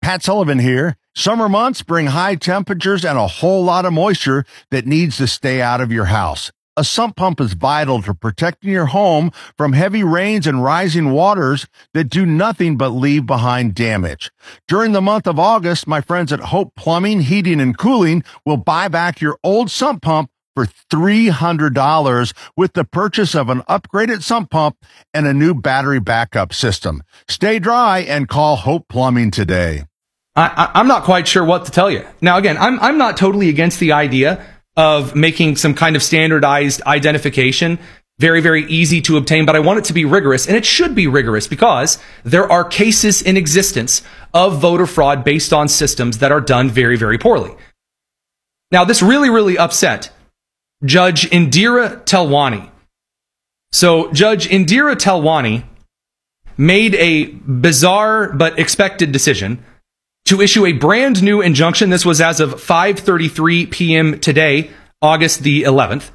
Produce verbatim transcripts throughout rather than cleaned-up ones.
Pat Sullivan here. Summer months bring high temperatures and a whole lot of moisture that needs to stay out of your house. A sump pump is vital to protecting your home from heavy rains and rising waters that do nothing but leave behind damage. During the month of August, my friends at Hope Plumbing, Heating, and Cooling will buy back your old sump pump for three hundred dollars with the purchase of an upgraded sump pump and a new battery backup system. Stay dry and call Hope Plumbing today. I, I'm not quite sure what to tell you. Now, again, I'm, I'm not totally against the idea of making some kind of standardized identification very, very easy to obtain, but I want it to be rigorous, and it should be rigorous because there are cases in existence of voter fraud based on systems that are done very, very poorly. Now, this really, really upset Judge Indira Telwani. So, Judge Indira Telwani made a bizarre but expected decision to issue a brand new injunction. This was as of five thirty-three p.m. today, August the eleventh.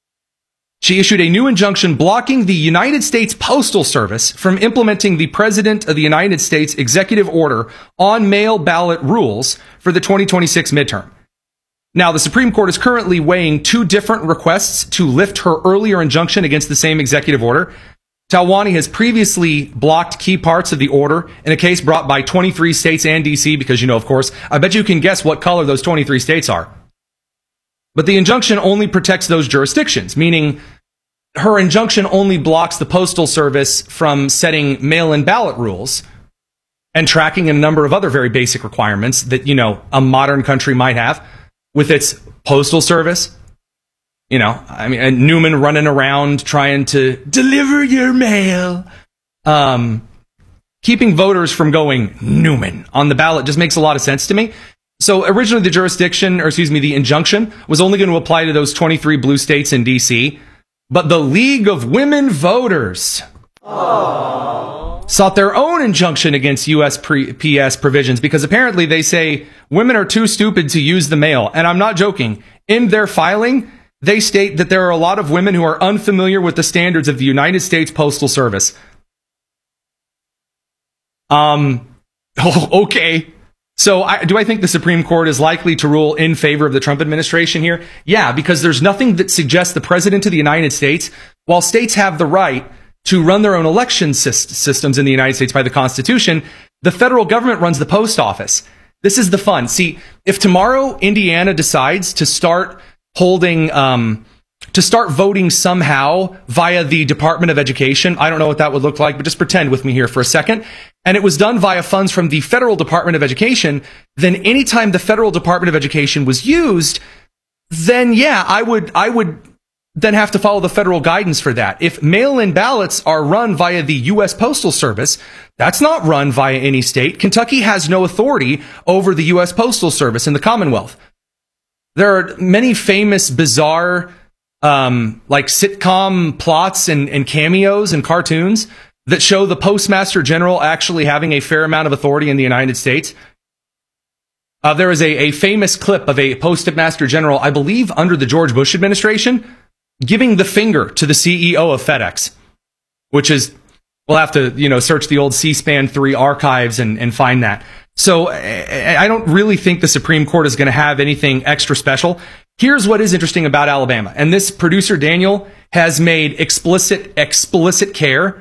She issued a new injunction blocking the United States Postal Service from implementing the President of the United States executive order on mail ballot rules for the twenty twenty-six midterm. Now, the Supreme Court is currently weighing two different requests to lift her earlier injunction against the same executive order. Telwani has previously blocked key parts of the order in a case brought by twenty-three states and D C because, you know, of course, I bet you can guess what color those twenty-three states are. But the injunction only protects those jurisdictions, meaning her injunction only blocks the Postal Service from setting mail-in ballot rules and tracking a number of other very basic requirements that, you know, a modern country might have with its postal service. You know, I mean, and Newman running around trying to deliver your mail. Um, keeping voters from going Newman on the ballot just makes a lot of sense to me. So originally the jurisdiction, or excuse me, the injunction was only going to apply to those twenty-three blue states in D C, but the League of Women Voters Aww. sought their own injunction against U S P S provisions because apparently they say women are too stupid to use the mail. And I'm not joking. In their filing, they state that there are a lot of women who are unfamiliar with the standards of the United States Postal Service. Um, oh, okay. So I, do I think the Supreme Court is likely to rule in favor of the Trump administration here? Yeah, because there's nothing that suggests the President of the United States, while states have the right to run their own election systems in the United States by the Constitution, the federal government runs the post office. This is the fun. See, if tomorrow Indiana decides to start holding, um, to start voting somehow via the Department of Education. I don't know what that would look like, but just pretend with me here for a second. And it was done via funds from the Federal Department of Education. Then anytime the Federal Department of Education was used, then yeah, I would, I would then have to follow the federal guidance for that. If mail-in ballots are run via the U S Postal Service, that's not run via any state. Kentucky has no authority over the U S Postal Service in the Commonwealth. There are many famous, bizarre, um, like sitcom plots and, and cameos and cartoons that show the Postmaster General actually having a fair amount of authority in the United States. Uh, there is a, a famous clip of a Postmaster General, I believe under the George Bush administration, giving the finger to the C E O of FedEx, which is, we'll have to, you know, search the old C SPAN three archives and, and find that. So I don't really think the Supreme Court is going to have anything extra special. Here's what is interesting about Alabama. And this producer, Daniel, has made explicit, explicit care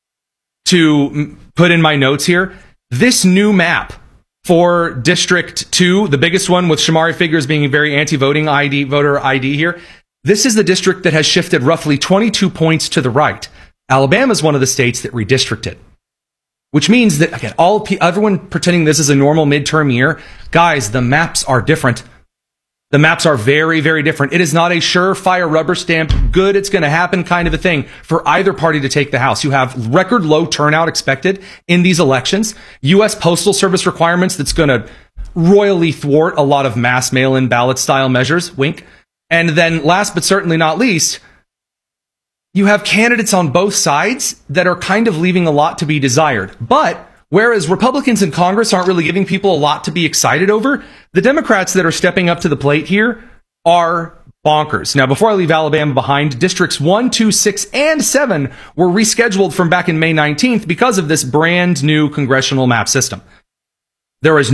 to put in my notes here. This new map for District two, the biggest one with Shamari Figures being very anti-voting I D, voter I D here. This is the district that has shifted roughly twenty-two points to the right. Alabama is one of the states that redistricted. Which means that, again, all everyone pretending this is a normal midterm year, guys, the maps are different. The maps are very, very different. It is not a surefire rubber stamp, good, it's going to happen kind of a thing for either party to take the House. You have record low turnout expected in these elections. U S Postal Service requirements that's going to royally thwart a lot of mass mail-in ballot style measures, wink. And then last but certainly not least, you have candidates on both sides that are kind of leaving a lot to be desired. But whereas Republicans in Congress aren't really giving people a lot to be excited over, the Democrats that are stepping up to the plate here are bonkers. Now, before I leave Alabama behind, districts one, two, six, and seven were rescheduled from back in May nineteenth because of this brand new congressional map system. There is